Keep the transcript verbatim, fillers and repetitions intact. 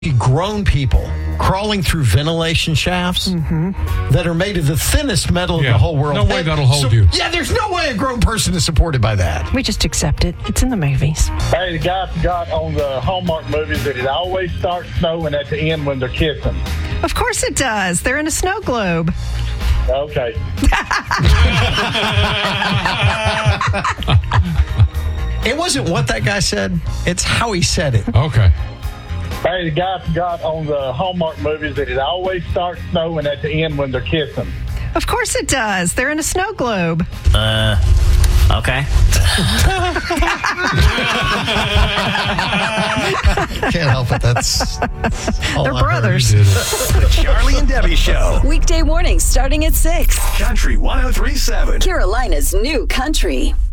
grown people crawling through ventilation shafts mm-hmm. that are made of the thinnest metal yeah. in the whole world. No way that'll hold so, you. Yeah, there's no way a grown person is supported by that. We just accept it. It's in the movies. Hey, the guy forgot on the Hallmark movies that it always starts snowing at the end when they're kissing. Of course it does. They're in a snow globe. Okay. It wasn't what that guy said. It's how he said it. Okay. Hey, the guy forgot on the Hallmark movies that it always starts snowing at the end when they're kissing. Of course it does. They're in a snow globe. Uh, okay. Can't help it. That's all They're I brothers. heard. The Charlie and Debbie Show. Weekday mornings starting at six. Country one oh three point seven. Carolina's new country.